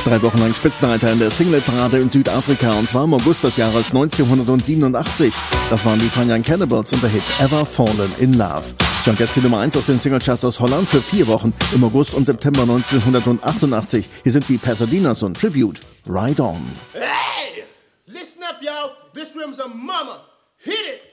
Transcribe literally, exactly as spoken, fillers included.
Drei Wochen lang Spitzenreiter in der Singleparade in Südafrika, und zwar im August des Jahres neunzehnhundertsiebenundachtzig. Das waren die Fine Young Cannibals und der Hit Ever Fallen in Love. Und jetzt die Nummer eins aus den Singlecharts aus Holland für vier Wochen im August und September neunzehnhundertachtundachtzig. Hier sind die Pasadenas und Tribute, Ride On. Hey! Listen up, y'all. This rhythm's a mama. Hit it!